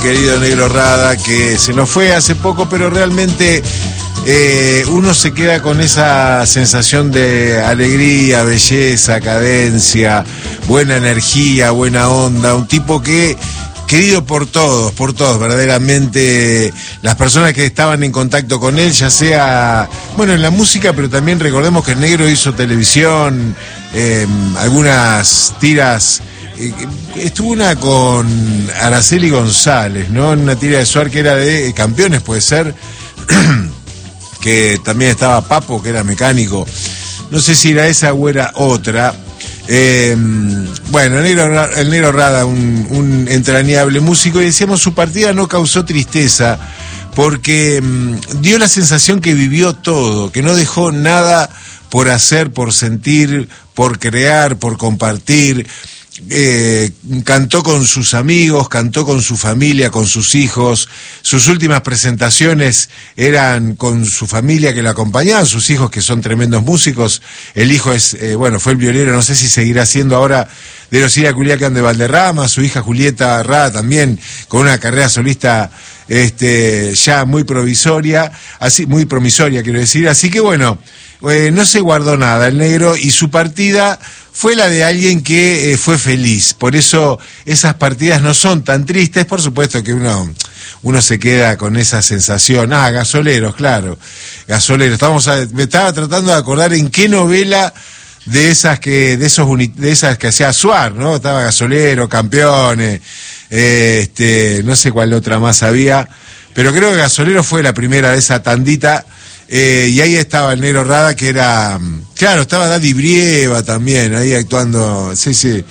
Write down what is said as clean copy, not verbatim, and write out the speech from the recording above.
querido Negro Rada, que se nos fue hace poco, pero realmente uno se queda con esa sensación de alegría, belleza, cadencia, buena energía, buena onda, un tipo que querido por todos, verdaderamente las personas que estaban en contacto con él, ya sea, bueno, en la música, pero también recordemos que el Negro hizo televisión, algunas tiras, estuvo una con Araceli González, ¿no? En una tira de Suar que era de Campeones, puede ser, que también estaba Papo, que era mecánico, no sé si era esa o era otra. Bueno, el Negro Rada, un entrañable músico, y decíamos, su partida no causó tristeza porque dio la sensación que vivió todo, que no dejó nada por hacer, por sentir, por crear, por compartir. Cantó con sus amigos, cantó con su familia, con sus hijos. Sus últimas presentaciones eran con su familia que la acompañaban, sus hijos que son tremendos músicos. El hijo es, fue el violero, no sé si seguirá siendo ahora, de los Ira Culiacán de Valderrama. Su hija Julieta Rada también con una carrera solista ya muy promisoria, quiero decir. Así que bueno, no se guardó nada el Negro, y su partida fue la de alguien que fue feliz. Por eso esas partidas no son tan tristes. Por supuesto que uno se queda con esa sensación. Gasoleros, claro. Gasoleros. Me estaba tratando de acordar en qué novela de esas que hacía Suar, ¿no? Estaba Gasolero, Campeones, no sé cuál otra más había, pero creo que Gasolero fue la primera de esa tandita. Y ahí estaba el Negro Rada, que era, claro, estaba Daddy Brieva también, ahí actuando, sí.